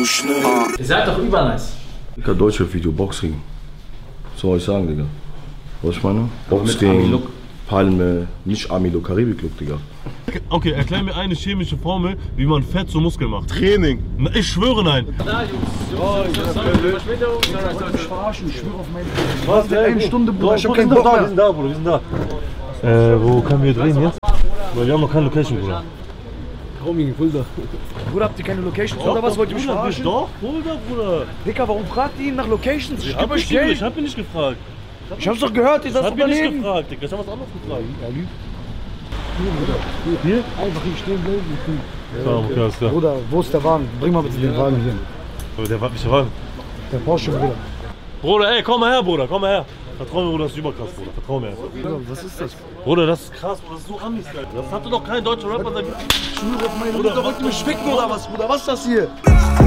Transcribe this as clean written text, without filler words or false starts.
so schnell. Ihr seid doch übernice. Digga, Deutschrap-Video, Boxring. Was soll ich sagen, Digga? Was ich meine? Boxring, Palme, nicht Ami-Look, Karibik-Look, Digga. Okay, erklär mir eine chemische Formel, wie man Fett zum Muskel macht. Training. Na, ich schwöre nein. Da, Jungs. Ich verarschen, ich schwöre auf meine. Was? Eine Stunde, Bruder. Ich hab Wir keinen sind Bock da, wir mehr. sind da, Bruder, wir sind da. Wo können wir drehen jetzt? Weil wir haben noch keine Location, Bruder. Bruder, habt ihr keine Locations oder was? Wollt ihr mich verarschen? Doch, Bruder, Bruder. Dicker, warum fragt ihr ihn nach Locations? Ich geb euch Ich Geld. hab ihn nicht gefragt. Ich hab's doch gehört, ihr Ich seid hab ihn nicht Unternehmen. gefragt, Digga. Ich hab was anderes gefragt. Er lügt. Hier? Einfach hier stehen bleiben. Ja, okay, alles klar. Bruder, wo ist der Wagen? Bring mal bitte den Wagen hier. Aber der war nicht Wagen. Der Porsche, Bruder. Bruder, ey, komm mal her, Bruder, komm mal her. Vertrau mir, Bruder, das ist überkrass, Bruder. Vertrau mir einfach. Bruder, was ist das? Bruder, das ist krass, Bruder, das ist so Amis, Alter. Das hatte doch kein deutscher Rapper. Ich schwöre auf meine Mutter, wollt ihr mich ficken oder was, Bruder? Was ist das hier?